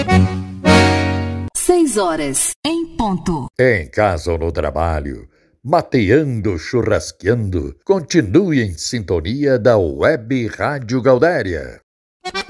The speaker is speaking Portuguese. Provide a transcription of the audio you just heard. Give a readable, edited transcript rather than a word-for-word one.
6 horas em ponto. Em casa ou no trabalho, mateando, churrasqueando, continue em sintonia da Web Rádio Gaudéria.